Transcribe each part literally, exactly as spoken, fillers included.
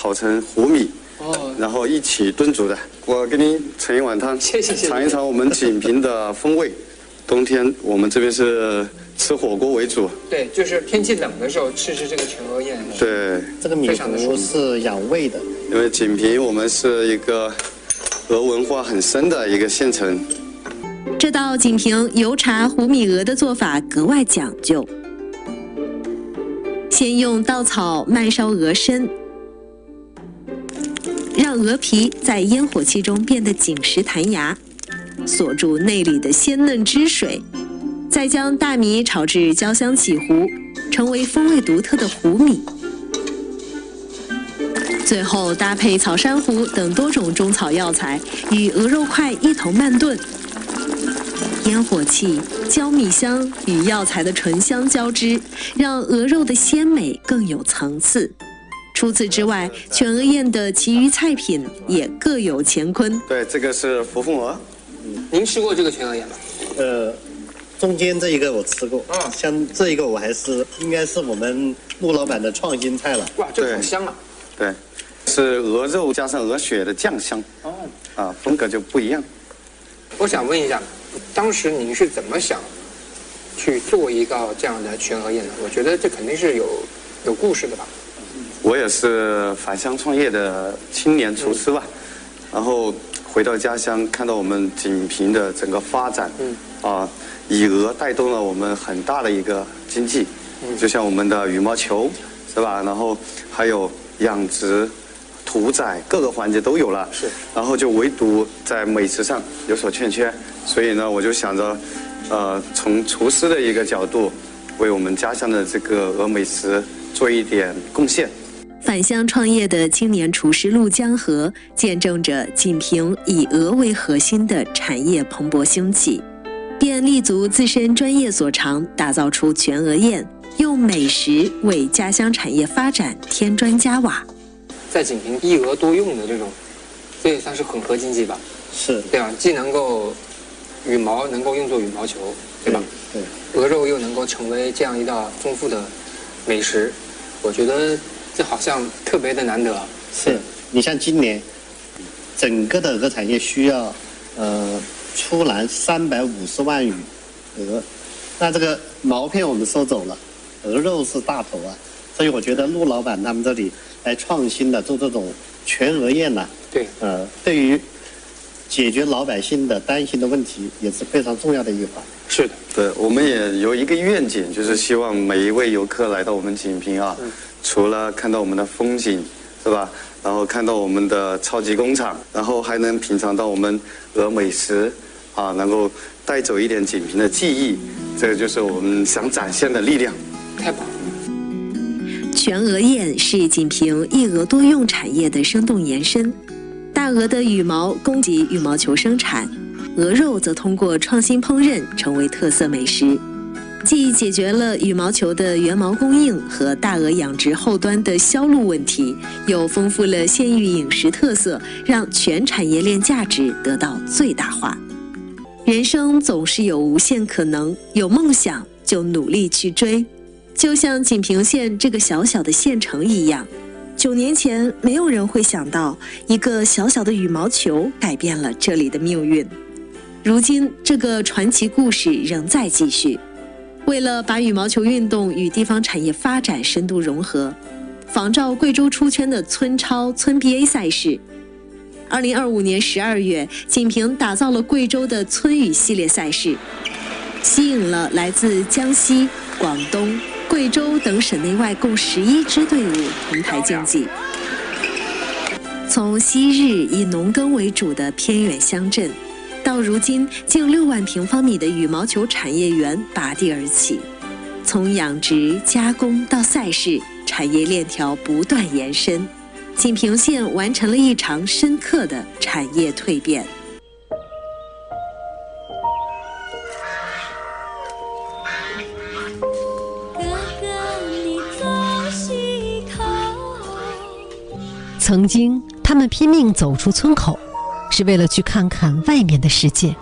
炒成糊米，哦，然后一起炖煮的。我给你盛一碗汤， 谢谢谢谢， 尝一尝我们锦屏的风味。冬天我们这边是吃火锅为主， 对，就是天气冷的时候吃吃这个全鹅宴。 对， 这个米糊是养胃的， 因为锦屏我们是一个鹅文化很深的一个县城。 这道锦屏油炸糊米鹅的做法格外讲究，先用稻草慢烧鹅身，让鹅皮在烟火气中变得紧实弹牙，锁住内里的鲜嫩汁水，再将大米炒至焦香起糊，成为风味独特的糊米。最后搭配草珊瑚等多种中草药材，与鹅肉块一同慢炖。烟火气、焦米香与药材的醇香交织，让鹅肉的鲜美更有层次。除此之外，全鹅宴的其余菜品也各有乾坤。 对，这个是福凤鹅。 您吃过这个全鹅宴吗？ 呃，中间这一个我吃过，嗯，像这一个我还是应该是我们陆老板的创新菜了。 哇，这个好香啊！ 对，是鹅肉加上鹅血的酱香。哦，啊，风格就不一样。 我想问一下，当时您是怎么想去做一个这样的全鹅宴的？我觉得这肯定是有有故事的吧。 我也是返乡创业的青年厨师吧，嗯、然后回到家乡，看到我们锦屏的整个发展，嗯，啊，以鹅带动了我们很大的一个经济，嗯，就像我们的羽毛球，是吧？然后还有养殖、屠宰各个环节都有了， 是， 然后就唯独在美食上有所欠缺，所以呢，我就想着，呃，从厨师的一个角度，为我们家乡的这个鹅美食做一点贡献。 返乡创业的青年厨师陆江河，见证着锦屏以鹅为核心的产业蓬勃兴起，便立足自身专业所长，打造出全鹅宴，用美食为家乡产业发展添砖加瓦。 在锦屏一鹅多用的这种，这也算是混合经济吧？ 是， 对吧？既能够羽毛能够用作羽毛球，对吧？ 对， 对，鹅肉又能够成为这样一道丰富的美食，我觉得这好像特别的难得。 是，你像今年，整个的鹅产业需要，呃，出栏三百五十万羽鹅，那这个毛片我们收走了，鹅肉是大头啊，所以我觉得陆老板他们这里来创新的做这种全鹅宴呢， 对， 呃，对于解决老百姓的担心的问题也是非常重要的一环。 是的， 对，我们也有一个愿景，就是希望每一位游客来到我们锦屏啊，嗯、除了看到我们的风景，是吧？然后看到我们的超级工厂，然后还能品尝到我们鹅美食，啊，能够带走一点锦屏的记忆，这个就是我们想展现的力量。 太棒了！ 全鹅宴是锦屏一鹅多用产业的生动延伸，大鹅的羽毛供给羽毛球生产，鹅肉则通过创新烹饪成为特色美食，既解决了羽毛球的原毛供应和大鹅养殖后端的销路问题，又丰富了县域饮食特色，让全产业链价值得到最大化。人生总是有无限可能，有梦想就努力去追。就像锦屏县这个小小的县城一样，九年前没有人会想到一个小小的羽毛球改变了这里的命运。如今这个传奇故事仍在继续。为了把羽毛球运动与地方产业发展深度融合，仿照贵州出圈的村超、村 B A 赛事，二零二五年十二月，锦屏打造了贵州的村羽系列赛事，吸引了来自江西、广东、贵州等省内外共十一支队伍同台竞技。从昔日以农耕为主的偏远乡镇，到如今近六万平方米的羽毛球产业园拔地而起，从养殖、加工到赛事，产业链条不断延伸。锦屏县完成了一场深刻的产业蜕变。 曾经，他们拼命走出村口，是为了去看看外面的世界。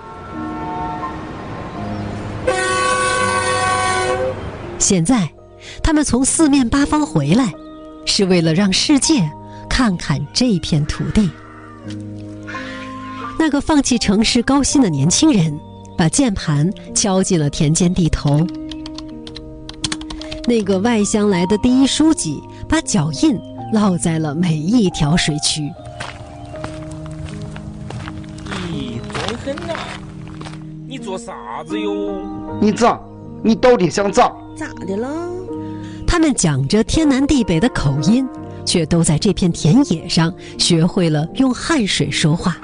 现在，他们从四面八方回来，是为了让世界看看这片土地。那个放弃城市高薪的年轻人，把键盘敲进了田间地头。那个外乡来的第一书记，把脚印烙在了每一条水渠。 咦，装狠呐！你做啥子哟？ 你咋？你到底想咋？ 咋的了？ 他们讲着天南地北的口音，却都在这片田野上学会了用汉水说话。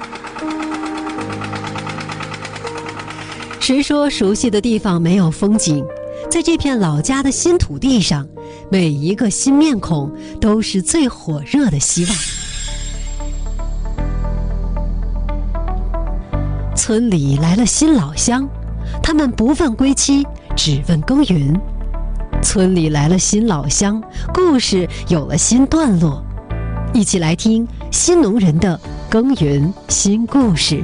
谁说熟悉的地方没有风景？在这片老家的新土地上，每一个新面孔都是最火热的希望。村里来了新老乡，他们不问归期，只问耕耘。村里来了新老乡，故事有了新段落。一起来听新农人的耕耘新故事。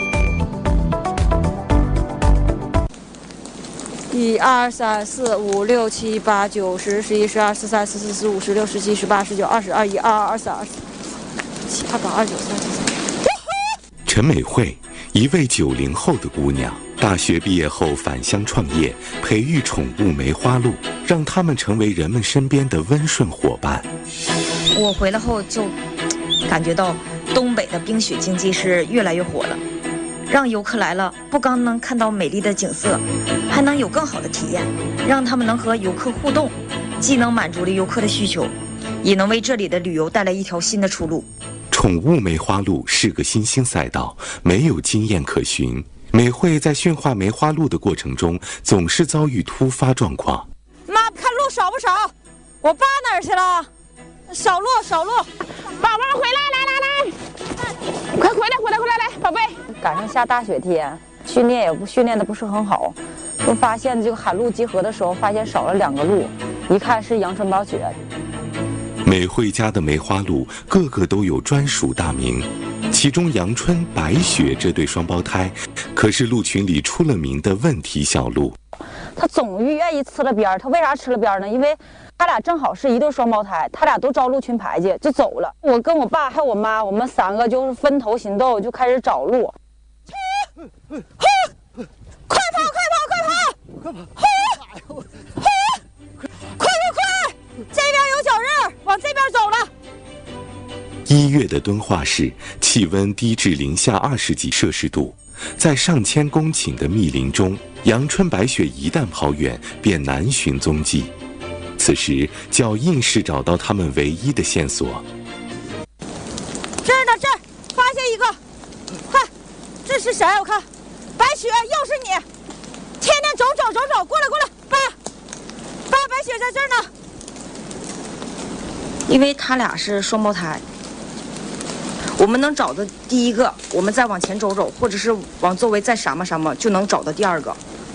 一二三四五六七八九十十一十二十三十四十五十六十七十八十九二十二一二二二三二四七二八二九三十三。 陈美惠，一位九零后的姑娘，大学毕业后返乡创业，培育宠物梅花鹿，让它们成为人们身边的温顺伙伴。 我回来后就感觉到东北的冰雪经济是越来越火了。让游客来了，不光能看到美丽的景色，还能有更好的体验，让他们能和游客互动，既能满足了游客的需求，也能为这里的旅游带来一条新的出路。 宠物梅花鹿是个新兴赛道，没有经验可循。美惠在驯化梅花鹿的过程中，总是遭遇突发状况。 妈，看鹿少不少？我爸哪儿去了？少鹿，少鹿， 宝宝回来，来来来，快回来，回来，回来，来，宝贝。 赶上下大雪天，训练也不训练的不是很好，就发现这个海陆集合的时候，发现少了两个鹿，一看是阳春白雪。 美惠家的梅花鹿个个都有专属大名，其中阳春、白雪这对双胞胎，可是鹿群里出了名的问题小鹿。 他总愿意吃了边儿，他为啥吃了边儿呢？因为他俩正好是一对双胞胎，他俩都招鹿群排去就走了。我跟我爸还有我妈，我们三个就是分头行动，就开始找鹿。快跑！快跑！快跑！快跑！快快快！这边有脚印，往这边走了。 一月的敦化市，气温低至零下二十几摄氏度，在上千公顷的密林中，阳春白雪一旦跑远，便难寻踪迹。此时，脚印是找到他们唯一的线索。 这儿呢，这儿发现一个，看，这是谁？我看，白雪，又是你！天天走走走走，过来过来，爸，爸，白雪在这儿呢。 因为他俩是双胞胎，我们能找到第一个，我们再往前走走，或者是往周围再闪嘛闪嘛，就能找到第二个。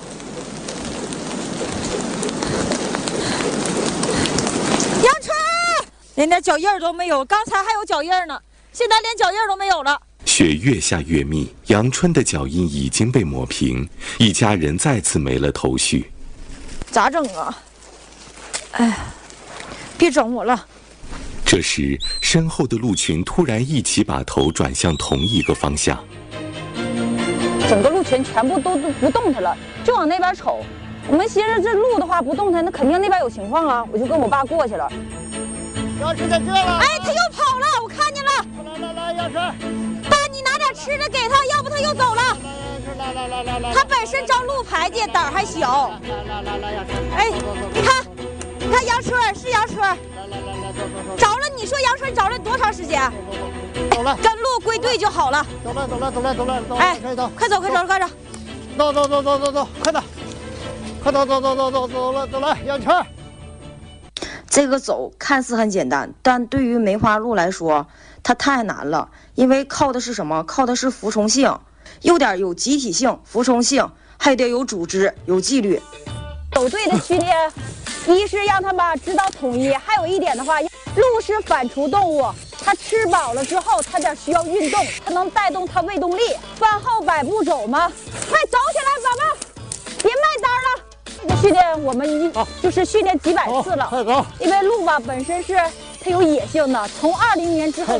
杨春，连点脚印都没有，刚才还有脚印呢，现在连脚印都没有了。 雪越下越密，阳春的脚印已经被抹平，一家人再次没了头绪。 咋整啊？哎呀，别整我了。 这时，身后的鹿群突然一起把头转向同一个方向， 整个鹿群全部都不动弹了，就往那边瞅。我们寻思这鹿的话不动弹，那肯定那边有情况啊！我就跟我爸过去了。 杨春在这了！ 哎，他又跑了，我看见了。 来来来，杨春， 爸，你拿点吃的给他，要不他又走了。 来来来来来， 他本身招鹿排去，胆儿还小。 来来来来，杨春， 哎，你看，你看杨春是杨春。 来来来来，走走走。 找了，你说杨春找了多长时间？ 走了， 跟鹿归队就好了。 走了走了走了走了走了， 哎， 快走， 快走快走快走， 走走走走走走，快点，快走走走走走走了走了，杨春。 这个走看似很简单，但对于梅花鹿来说，它太难了，因为靠的是什么？靠的是服从性，有点有集体性、服从性，还得有组织、有纪律。 走队的训练，一是让他们知道统一，还有一点的话，鹿是反刍动物，它吃饱了之后，它得需要运动，它能带动它胃动力。饭后百步走吗？快走起来，宝宝，别卖单了。这个训练我们一就是训练几百次了， 快走！ 因为鹿吧本身是它有野性的。从二零年之后，